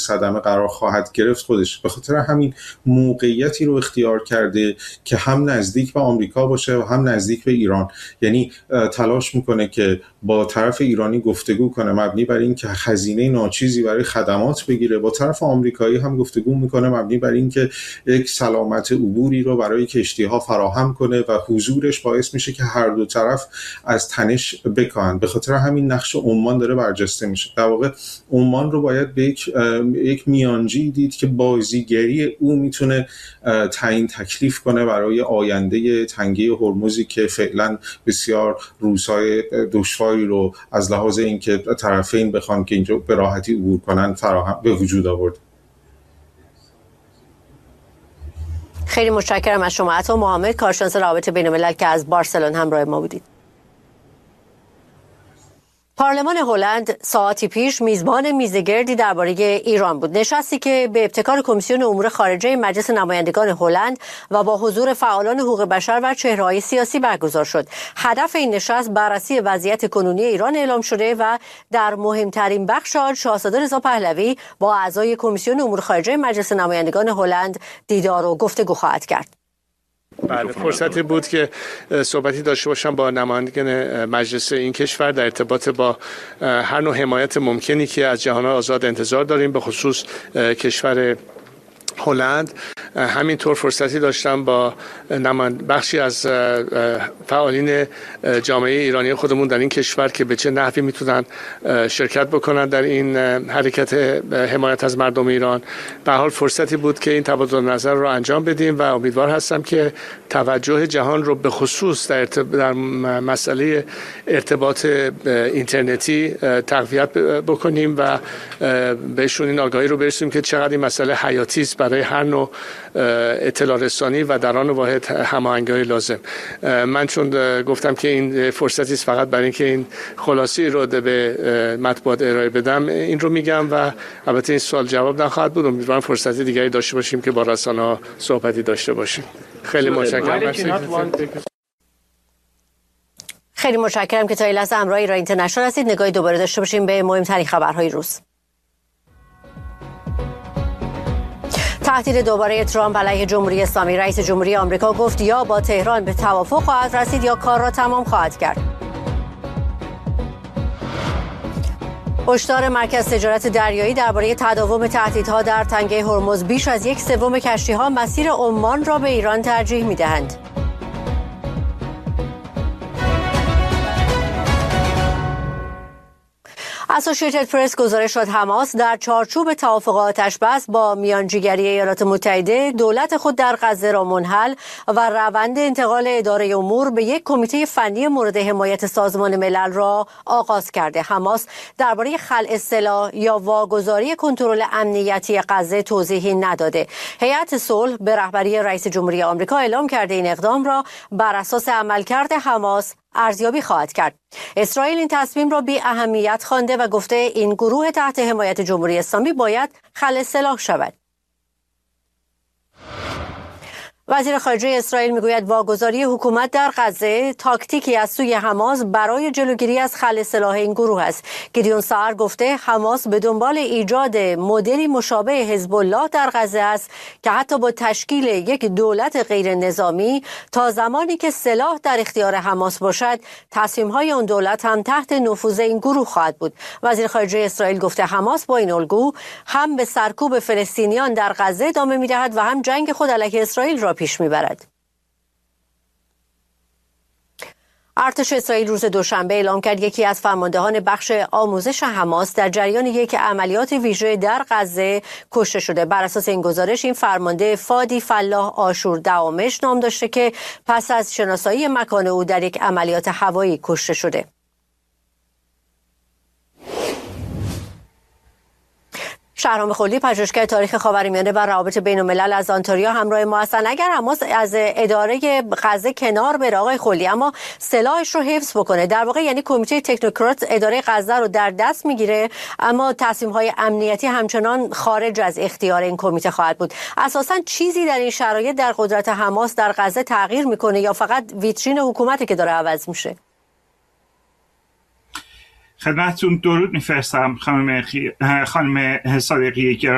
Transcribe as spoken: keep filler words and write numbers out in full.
صدمه قرار خواهد گرفت خودش. به خاطر همین موقعیتی رو اختیار کرده که هم نزدیک به آمریکا باشه و هم نزدیک به ایران. یعنی تلاش میکنه که با طرف ایرانی گفتگو کنه مبنی بر این که خزینه ناچیزی برای خدمات بگیره، با طرف آمریکایی هم گفتگو میکنه مبنی بر این که یک سلامت عبوری رو برای کشتی‌ها فراهم کنه و حضورش باعث میشه که هر دو طرف از تنش بکاهن. به خاطر همین نقش عمان داره برجسته میشه. در واقع عمان رو باید به یک یک میانجی دید که بازیگری او میتونه تعیین تکلیف کنه برای آینده تنگه هرمزی که فعلا بسیار روزهای دشواری رو از لحاظ اینکه طرفین بخوان که اینجا به راحتی عبور کنن فراهم به وجود آورد. خیلی متشکرم از شما عطا محمد، کارشناس روابط بین‌الملل که از بارسلون همراه ما بودید. پارلمان هلند ساعتی پیش میزبان میزگردی درباره ایران بود، نشستی که به ابتکار کمیسیون امور خارجه مجلس نمایندگان هلند و با حضور فعالان حقوق بشر و چهره‌های سیاسی برگزار شد. هدف این نشست بررسی وضعیت کنونی ایران اعلام شده و در مهمترین بخش آن شاهزاده رضا پهلوی با اعضای کمیسیون امور خارجه مجلس نمایندگان هلند دیدار و گفتگو خواهد کرد. بله، فرصتی بود که صحبتی داشته باشم با نمایندگان مجلس این کشور در ارتباط با هر نوع حمایت ممکنی که از جهان آزاد انتظار داریم، به خصوص کشور هلند. همینطور فرصتی داشتم با بخشی از فعالین جامعه ایرانی خودمون در این کشور که به چه نحوی میتونن شرکت بکنن در این حرکت حمایت از مردم ایران. به حال فرصتی بود که این تبادل نظر رو انجام بدیم و امیدوار هستم که توجه جهان رو به خصوص در, در مسئله ارتباط اینترنتی تقویت بکنیم و بهشون این آگاهی رو برسونیم که چقدر این مسئله حیاتی است برای هر نوع اطلاع رسانی و در آن واحد هماهنگی لازم. من چون گفتم که این فرصتی است فقط برای اینکه این خلاصی رو به مطبوعات ارائه بدم این رو میگم و البته این سوال جواب نخواهد بود. امیدوارم فرصتی دیگری داشته باشیم که با رسانه‌ها صحبتی داشته باشیم. خیلی متشکرم. خیلی متشکرم که تا این لحظه همراه ایران اینترنشنال هستید. نگاهی دوباره داشته باشیم به مهمترین خبرهای روز. تهدید دوباره ترامپ علیه جمهوری اسلامی. رئیس جمهوری آمریکا گفت یا با تهران به توافق خواهد رسید یا کار را تمام خواهد کرد. هشدار مرکز تجارت دریایی درباره تداوم تهدیدها در تنگه هرمز. بیش از یک سوم کشتی‌ها مسیر عمان را به ایران ترجیح می‌دهند. اسوسییتد پرس گزارش داد حماس در چارچوب توافق آتش بس با میانجیگری ایالات متحده دولت خود در غزه را منحل و روند انتقال اداره امور به یک کمیته فنی مورد حمایت سازمان ملل را آغاز کرده. حماس درباره خلع سلاح یا واگذاری کنترل امنیتی غزه توضیحی نداده. هیئت صلح به رهبری رئیس جمهوری آمریکا اعلام کرده این اقدام را بر اساس عملکرد حماس ارزیابی خواهد کرد. اسرائیل این تصمیم را بی اهمیت خوانده و گفته این گروه تحت حمایت جمهوری اسلامی باید خلع سلاح شود. وزیر خارجه اسرائیل میگوید واگذاری حکومت در غزه تاکتیکی از سوی حماس برای جلوگیری از خلع سلاح این گروه است. گیدیون ساهر گفته حماس به دنبال ایجاد مدلی مشابه حزب الله در غزه است که حتی با تشکیل یک دولت غیر نظامی تا زمانی که سلاح در اختیار حماس باشد تصمیم‌های اون دولت هم تحت نفوذ این گروه خواهد بود. وزیر خارجه اسرائیل گفته حماس با این الگو هم به سرکوب فلسطینیان در غزه ادامه می‌دهد و هم جنگ خود علیه اسرائیل را پیش میبرد. ارتش اسرائیل روز دوشنبه اعلام کرد یکی از فرماندهان بخش آموزش حماس در جریان یک عملیات ویژه در غزه کشته شده. بر اساس این گزارش این فرمانده فادی فلاح آشور دعامش نام داشته که پس از شناسایی مکان او در یک عملیات هوایی کشته شده. شهرام خلدی، پژوهشگر تاریخ خاورمیانه و روابط بین‌الملل از آنتاریا همراه ما هستند. اگر حماس از اداره غزه کنار بره آقای خلدی اما سلاحش رو حفظ بکنه، در واقع یعنی کمیته تکنوکرات اداره غزه رو در دست میگیره اما تصمیم‌های امنیتی همچنان خارج از اختیار این کمیته خواهد بود. اساساً چیزی در این شرایط در قدرت حماس در غزه تغییر میکنه یا فقط ویترین حکومتی که داره عوض میشه؟ خدمتتون درود میفرستم خانم خی... خانم صادقی.